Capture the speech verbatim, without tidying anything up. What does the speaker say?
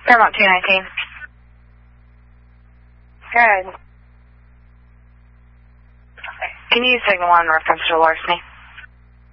Paramount two nineteen. Good. Can you use signal one in reference to larceny?